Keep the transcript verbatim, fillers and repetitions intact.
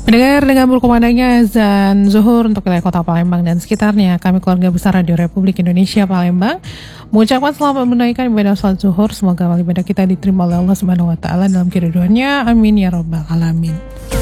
Mendengar dengan berkumandangnya azan zuhur untuk wilayah kota Palembang dan sekitarnya, kami keluarga besar Radio Republik Indonesia Palembang mengucapkan selamat menunaikan ibadah salat zuhur. Semoga amal ibadah kita diterima oleh Allah Subhanahu wa taala dalam keriduannya. Amin ya rabbal alamin.